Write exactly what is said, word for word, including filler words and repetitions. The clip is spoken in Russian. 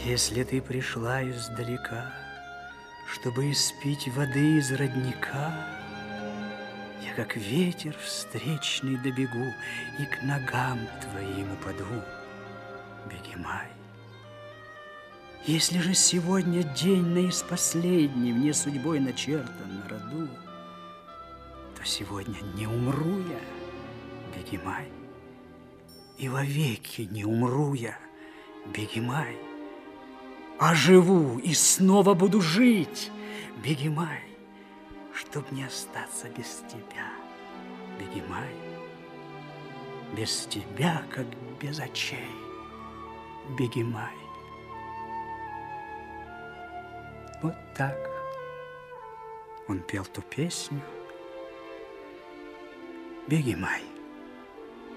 Если ты пришла издалека, чтобы испить воды из родника, я, как ветер встречный, добегу и к ногам твоим упаду. Беги, май. Если же сегодня день наиспоследний мне судьбой начертан на роду, то сегодня не умру я, беги, май. И вовеки не умру я, беги, май. А живу и снова буду жить, беги, май, чтоб не остаться без тебя, беги, май. Без тебя, как без очей, беги, май. Вот так он пел ту песню. Беги, май.